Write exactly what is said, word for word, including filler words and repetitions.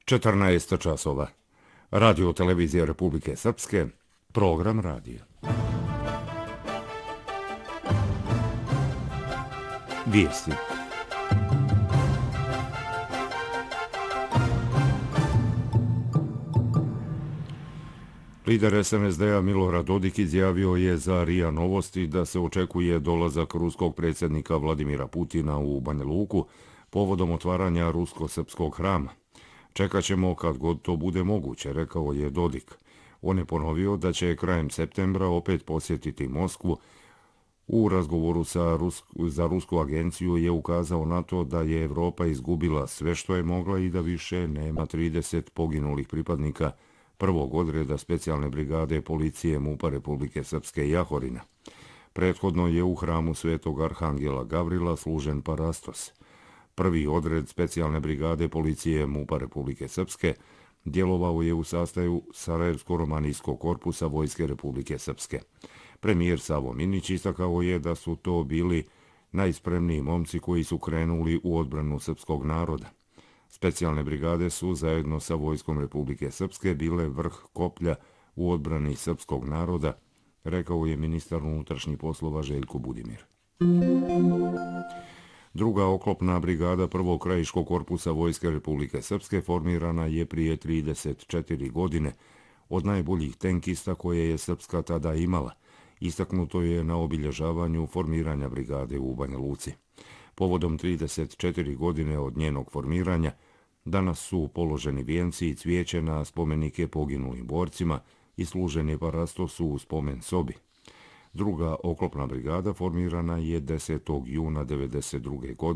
četrnaest časova. Radio televizija Republike Srpske, program radija. Vijesti. Lider es en es de-a Milorad Dodik izjavio je za R I A Novosti da se očekuje dolazak ruskog predsjednika Vladimira Putina u Banja Luku povodom otvaranja rusko-srpskog hrama. Čekat ćemo kad god to bude moguće, rekao je Dodik. On je ponovio da će krajem septembra opet posjetiti Moskvu. U razgovoru sa Rus- za rusku agenciju je ukazao na to da je Evropa izgubila sve što je mogla i da više nema trideset poginulih pripadnika prvog odreda specijalne brigade policije MUP-a Republike Srpske Jahorina. Prethodno je u hramu Svetog Arhangela Gavrila služen parastos. Prvi odred specijalne brigade policije MUP-a Republike Srpske djelovao je u sastavu Sarajevsko-romanijskog korpusa Vojske Republike Srpske. Premijer Savo Minić istakao je da su to bili najspremniji momci koji su krenuli u odbranu srpskog naroda. Specijalne brigade su zajedno sa Vojskom Republike Srpske bile vrh koplja u odbrani srpskog naroda, rekao je ministar unutrašnjih poslova Željko Budimir. Druga oklopna brigada prvog krajiškog korpusa Vojske Republike Srpske formirana je prije trideset četiri godine od najboljih tenkista koje je Srpska tada imala. Istaknuto je na obilježavanju formiranja brigade u Banja Luci. Povodom trideset četiri godine od njenog formiranja, danas su položeni vijenci i cvijeće na spomenike poginulim borcima i služeni parastosu u spomen sobi. Druga oklopna brigada formirana je desetog juna devedeset druge godine